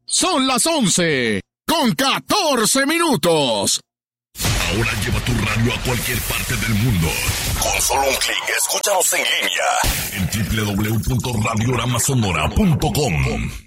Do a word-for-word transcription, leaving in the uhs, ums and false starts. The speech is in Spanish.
Son las once con catorce minutos. Ahora lleva tu radio a cualquier parte del mundo. Con solo un clic, escúchanos en línea en doble u doble u doble u punto radio rama sonora punto com.